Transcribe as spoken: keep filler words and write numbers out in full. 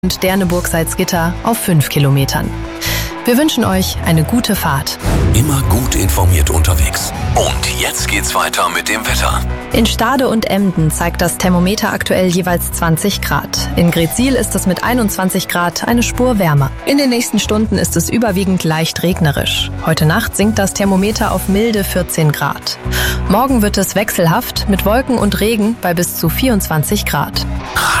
und Derneburg-Salzgitter auf fünf Kilometern. Wir wünschen euch eine gute Fahrt. Immer gut informiert unterwegs. Und jetzt geht's weiter mit dem Wetter. In Stade und Emden zeigt das Thermometer aktuell jeweils zwanzig Grad. In Greetsiel ist es mit einundzwanzig Grad eine Spur wärmer. In den nächsten Stunden ist es überwiegend leicht regnerisch. Heute Nacht sinkt das Thermometer auf milde vierzehn Grad. Morgen wird es wechselhaft mit Wolken und Regen bei bis zu vierundzwanzig Grad.